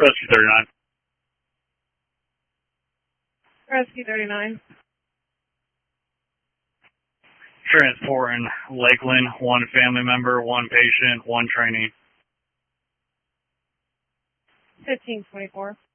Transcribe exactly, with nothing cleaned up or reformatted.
Rescue thirty-nine. Rescue thirty-nine. Transporting Lakeland, one family member, one patient, one trainee. fifteen twenty-four.